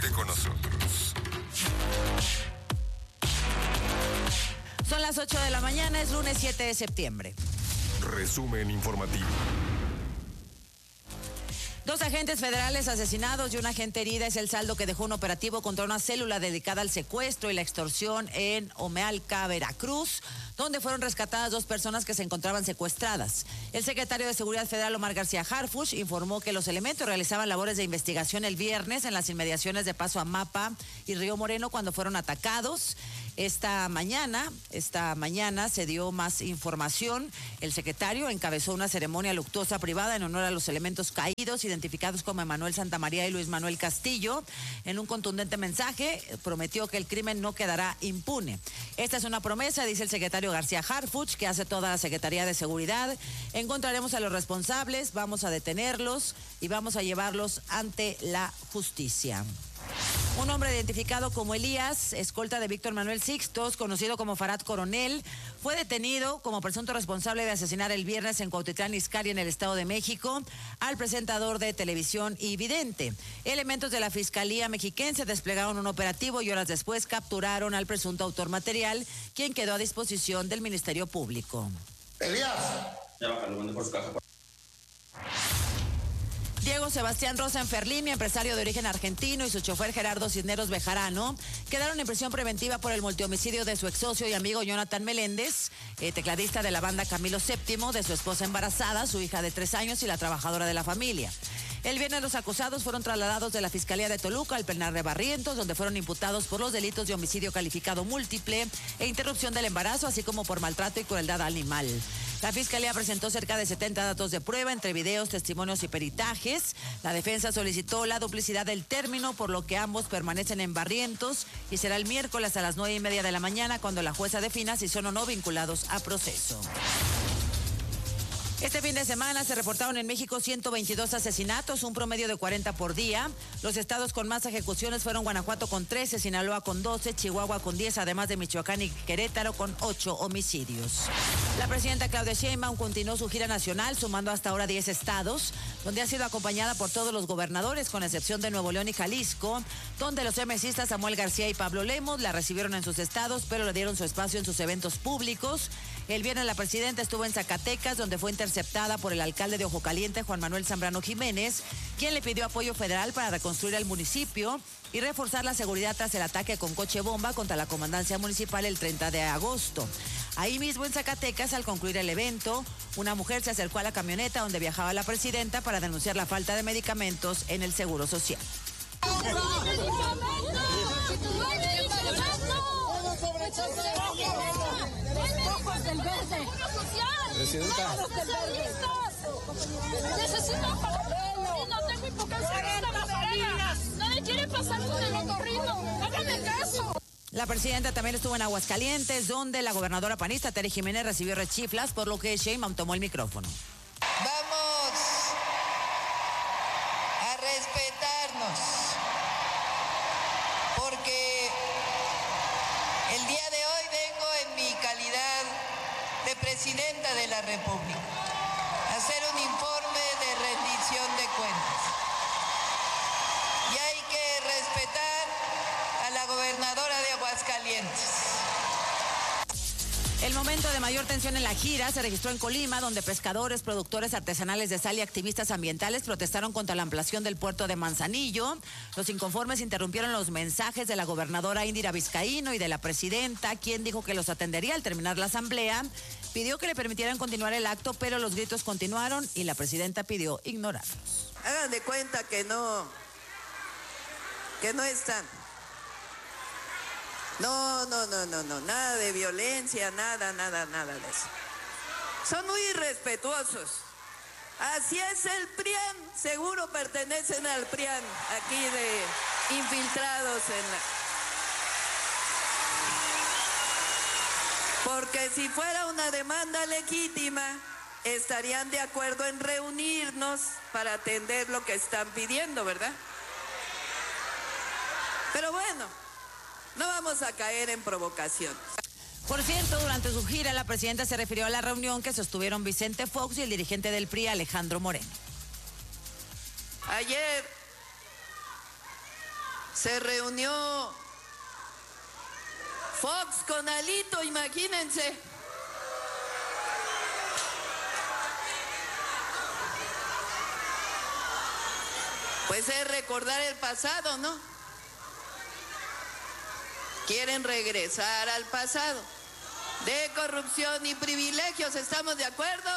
Quédate con nosotros. Son las 8 de la mañana, es lunes 7 de septiembre. Resumen informativo. 2 agentes federales asesinados y una agente herida es el saldo que dejó un operativo contra una célula dedicada al secuestro y la extorsión en Omealca, Veracruz, donde fueron rescatadas 2 personas que se encontraban secuestradas. El secretario de Seguridad Federal, Omar García Harfuch, informó que los elementos realizaban labores de investigación el viernes en las inmediaciones de Paso Amapa y Río Moreno cuando fueron atacados. Esta mañana se dio más información. El secretario encabezó una ceremonia luctuosa privada en honor a los elementos caídos, identificados como Emanuel Santamaría y Luis Manuel Castillo. En un contundente mensaje, prometió que el crimen no quedará impune. Esta es una promesa, dice el secretario García Harfuch, que hace toda la Secretaría de Seguridad. Encontraremos a los responsables, vamos a detenerlos y vamos a llevarlos ante la justicia. Un hombre identificado como Elías, escolta de Víctor Manuel Sixtos, conocido como Farad Coronel, fue detenido como presunto responsable de asesinar el viernes en Cuautitlán Izcalli, en el Estado de México, al presentador de televisión y vidente. Elementos de la Fiscalía Mexiquense desplegaron un operativo y horas después capturaron al presunto autor material, quien quedó a disposición del Ministerio Público. Elías. Ya bájalo, vende por su casa. Diego Sebastián Rosa Enferlini, empresario de origen argentino, y su chofer Gerardo Cisneros Bejarano quedaron en prisión preventiva por el multihomicidio de su ex socio y amigo Jonathan Meléndez, tecladista de la banda Camilo VII, de su esposa embarazada, su hija de 3 años y la trabajadora de la familia. El viernes los acusados fueron trasladados de la Fiscalía de Toluca al penal de Barrientos, donde fueron imputados por los delitos de homicidio calificado múltiple e interrupción del embarazo, así como por maltrato y crueldad animal. La Fiscalía presentó cerca de 70 datos de prueba, entre videos, testimonios y peritajes. La defensa solicitó la duplicidad del término, por lo que ambos permanecen en Barrientos, y será el miércoles a las 9:30 de la mañana cuando la jueza defina si son o no vinculados a proceso. Este fin de semana se reportaron en México 122 asesinatos, un promedio de 40 por día. Los estados con más ejecuciones fueron Guanajuato con 13, Sinaloa con 12, Chihuahua con 10, además de Michoacán y Querétaro con 8 homicidios. La presidenta Claudia Sheinbaum continuó su gira nacional, sumando hasta ahora 10 estados, donde ha sido acompañada por todos los gobernadores, con excepción de Nuevo León y Jalisco, donde los MCistas Samuel García y Pablo Lemos la recibieron en sus estados, pero le dieron su espacio en sus eventos públicos. El viernes la presidenta estuvo en Zacatecas, donde fue interceptada por el alcalde de Ojo Caliente, Juan Manuel Zambrano Jiménez, quien le pidió apoyo federal para reconstruir el municipio y reforzar la seguridad tras el ataque con coche bomba contra la comandancia municipal el 30 de agosto. Ahí mismo en Zacatecas, al concluir el evento, una mujer se acercó a la camioneta donde viajaba la presidenta para denunciar la falta de medicamentos en el Seguro Social. Presidenta. Necesito papel. No tengo hipocancia. Nadie quiere pasar con el otorrino. Háganme caso. La presidenta también estuvo en Aguascalientes, donde la gobernadora panista Tere Jiménez recibió rechiflas, por lo que Sheinbaum tomó el micrófono. Vamos a respetarnos, porque el día de hoy vengo en mi calidad de presidenta de la República a hacer un informe de rendición de cuentas. Y hay que respetar a la gobernadora de Aguascalientes. El momento de mayor tensión en la gira se registró en Colima, donde pescadores, productores artesanales de sal y activistas ambientales protestaron contra la ampliación del puerto de Manzanillo. Los inconformes interrumpieron los mensajes de la gobernadora Indira Vizcaíno y de la presidenta, quien dijo que los atendería al terminar la asamblea. Pidió que le permitieran continuar el acto, pero los gritos continuaron y la presidenta pidió ignorarlos. Hagan de cuenta que no están. No, nada de violencia, nada de eso. Son muy irrespetuosos. Así es el PRIAN, seguro pertenecen al PRIAN, aquí de infiltrados en la... Porque si fuera una demanda legítima, estarían de acuerdo en reunirnos para atender lo que están pidiendo, ¿verdad? Pero bueno, no vamos a caer en provocaciones. Por cierto, durante su gira, la presidenta se refirió a la reunión que sostuvieron Vicente Fox y el dirigente del PRI, Alejandro Moreno. Ayer Se reunió Fox con Alito, imagínense. Pues es recordar el pasado, ¿no? Quieren regresar al pasado de corrupción y privilegios, ¿estamos de acuerdo?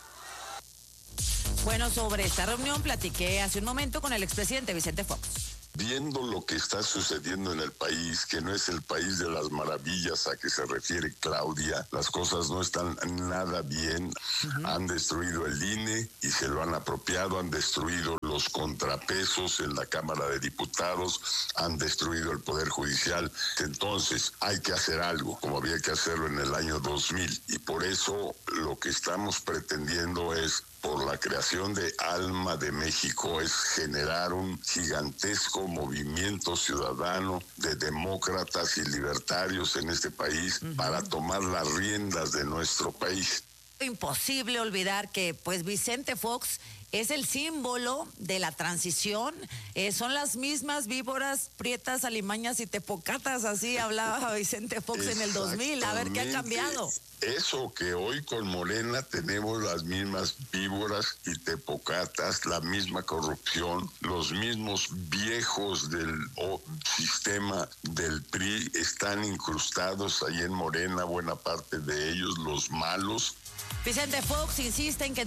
Bueno, sobre esta reunión platiqué hace un momento con el expresidente Vicente Fox. Viendo lo que está sucediendo en el país, que no es el país de las maravillas a que se refiere Claudia, las cosas no están nada bien. Han destruido el INE y se lo han apropiado, han destruido los contrapesos en la Cámara de Diputados, han destruido el Poder Judicial. Entonces hay que hacer algo, como había que hacerlo en el año 2000, y por eso lo que estamos pretendiendo es, por la creación de Alma de México, es generar un gigantesco movimiento ciudadano de demócratas y libertarios en este país para tomar las riendas de nuestro país. Imposible olvidar que pues Vicente Fox es el símbolo de la transición, son las mismas víboras, prietas, alimañas y tepocatas, así hablaba Vicente Fox en el 2000, a ver qué ha cambiado. Eso que hoy con Morena tenemos las mismas víboras y tepocatas, la misma corrupción, los mismos viejos del sistema del PRI están incrustados ahí en Morena, buena parte de ellos, los malos. Vicente Fox insiste en que en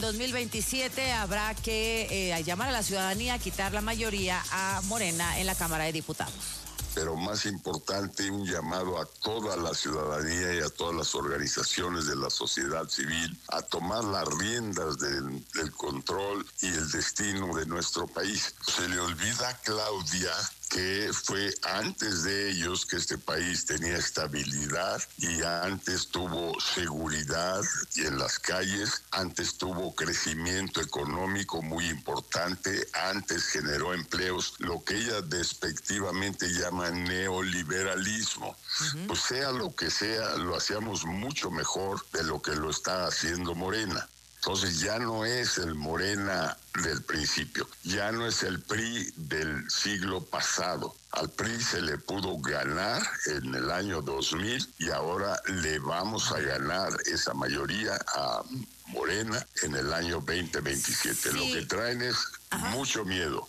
2027 habrá que llamar a la ciudadanía a quitar la mayoría a Morena en la Cámara de Diputados. Pero más importante, un llamado a toda la ciudadanía y a todas las organizaciones de la sociedad civil a tomar las riendas del control y el destino de nuestro país. Se le olvida a Claudia que fue antes de ellos que este país tenía estabilidad y antes tuvo seguridad y en las calles, antes tuvo crecimiento económico muy importante, antes generó empleos, lo que ella despectivamente llama neoliberalismo. Pues sea lo que sea, lo hacíamos mucho mejor de lo que lo está haciendo Morena. Entonces ya no es el Morena del principio, ya no es el PRI del siglo pasado. Al PRI se le pudo ganar en el año 2000 y ahora le vamos a ganar esa mayoría a Morena en el año 2027. Sí. Lo que traen es mucho miedo.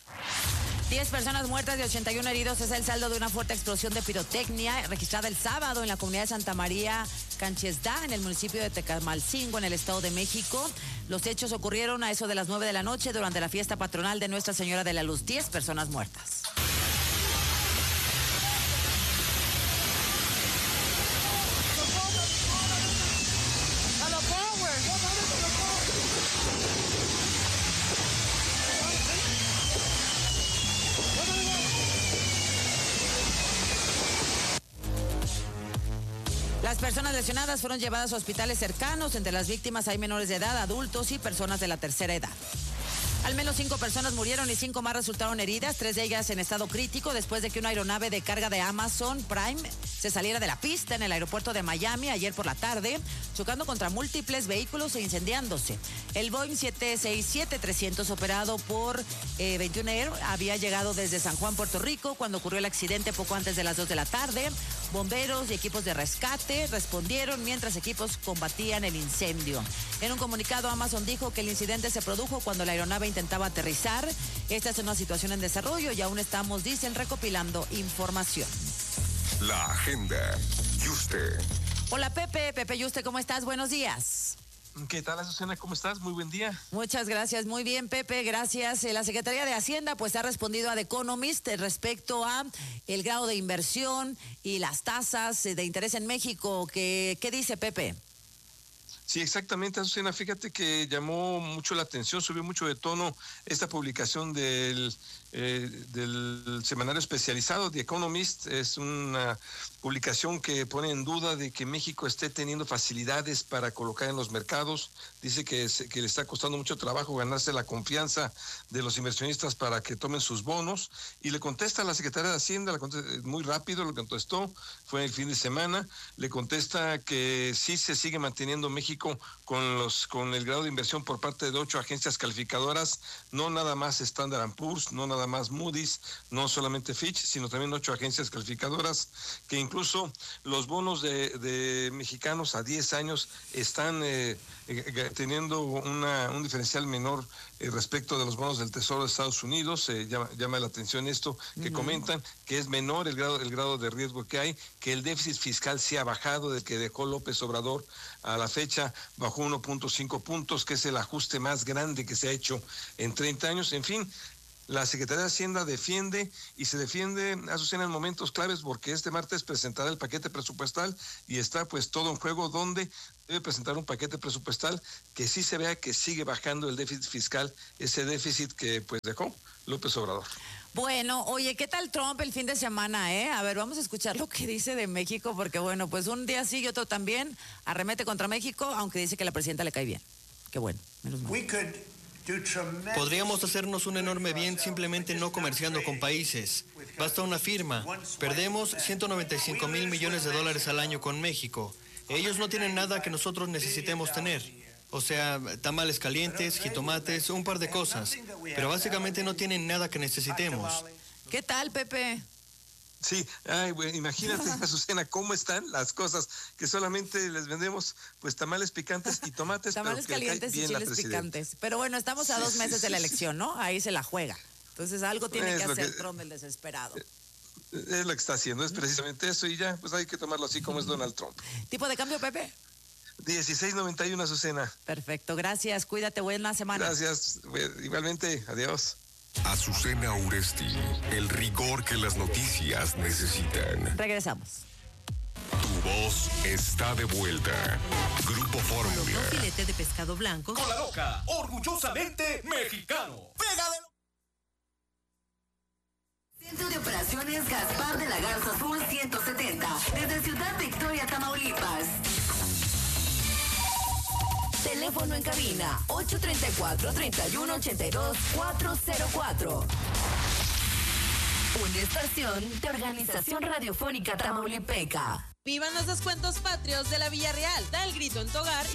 10 personas muertas y 81 heridos es el saldo de una fuerte explosión de pirotecnia registrada el sábado en la comunidad de Santa María Canchesdá, en el municipio de Tecamalcingo, en el Estado de México. Los hechos ocurrieron a eso de las 9 de la noche durante la fiesta patronal de Nuestra Señora de la Luz. 10 personas muertas. Las personas lesionadas fueron llevadas a hospitales cercanos. Entre las víctimas hay menores de edad, adultos y personas de la tercera edad. Al menos 5 personas murieron y 5 más resultaron heridas, 3 de ellas en estado crítico después de que una aeronave de carga de Amazon Prime se saliera de la pista en el aeropuerto de Miami ayer por la tarde, chocando contra múltiples vehículos e incendiándose. El Boeing 767-300 operado por 21 Air había llegado desde San Juan, Puerto Rico, cuando ocurrió el accidente poco antes de las 2 de la tarde. Bomberos y equipos de rescate respondieron mientras equipos combatían el incendio. En un comunicado, Amazon dijo que el incidente se produjo cuando la aeronave intentaba aterrizar. Esta es una situación en desarrollo y aún estamos, dicen, recopilando información. La agenda. Yuste. Hola, Pepe Yuste, ¿cómo estás? Buenos días. ¿Qué tal, Azucena? ¿Cómo estás? Muy buen día. Muchas gracias, muy bien, Pepe, gracias. La Secretaría de Hacienda pues ha respondido a The Economist respecto a el grado de inversión y las tasas de interés en México. ¿Qué dice, Pepe? Sí, exactamente, Azucena. Fíjate que llamó mucho la atención, subió mucho de tono esta publicación del semanario especializado The Economist. Es una publicación que pone en duda de que México esté teniendo facilidades para colocar en los mercados. Dice que le está costando mucho trabajo ganarse la confianza de los inversionistas para que tomen sus bonos. Y le contesta a la Secretaría de Hacienda, muy rápido lo contestó, fue el fin de semana, le contesta que sí se sigue manteniendo México México con el grado de inversión por parte de 8 agencias calificadoras, no nada más Standard & Poor's, no nada más Moody's, no solamente Fitch, sino también 8 agencias calificadoras, que incluso los bonos de mexicanos a 10 años están teniendo un diferencial menor respecto de los bonos del Tesoro de Estados Unidos. Llama la atención esto que comentan, que es menor el grado de riesgo que hay, que el déficit fiscal se ha bajado de que dejó López Obrador a la fecha, bajó 1.5 puntos, que es el ajuste más grande que se ha hecho en 30 años. En fin, la Secretaría de Hacienda defiende y se defiende, Azucena, en momentos claves, porque este martes presentará el paquete presupuestal y está pues todo en juego, donde debe presentar un paquete presupuestal que sí se vea que sigue bajando el déficit fiscal, ese déficit que pues dejó López Obrador. Bueno, oye, ¿qué tal Trump el fin de semana, A ver, vamos a escuchar lo que dice de México, porque bueno, pues un día sí y otro también arremete contra México, aunque dice que la presidenta le cae bien. Qué bueno, menos mal. Podríamos hacernos un enorme bien simplemente no comerciando con países. Basta una firma. Perdemos $195 mil millones al año con México. Ellos no tienen nada que nosotros necesitemos tener. O sea, tamales calientes, jitomates, un par de cosas. Pero básicamente no tienen nada que necesitemos. ¿Qué tal, Pepe? Sí, bueno, imagínate, Azucena, cómo están las cosas, que solamente les vendemos pues tamales picantes y tomates. Tamales pero que calientes y chiles picantes. Pero bueno, estamos a 2 meses de la elección, ¿no? Ahí se la juega. Entonces algo tiene que hacer Trump, el desesperado. Es lo que está haciendo, es precisamente eso, y ya, pues hay que tomarlo así como es Donald Trump. ¿Tipo de cambio, Pepe? 16.91, Azucena. Perfecto, gracias, cuídate, buena semana. Gracias, igualmente, adiós. Azucena Uresti, el rigor que las noticias necesitan. Regresamos. Tu voz está de vuelta. Grupo Fórmula. Un filete de pescado blanco. Con la loca, orgullosamente mexicano. ¡Pégale! Centro de Operaciones Gaspar de la Garza Sur 170, desde Ciudad Victoria, Tamaulipas. Teléfono en cabina 834-3182-404. Una estación de Organización Radiofónica Tamaulipeca. ¡Vivan los descuentos patrios de la Villarreal! Da el grito en tu hogar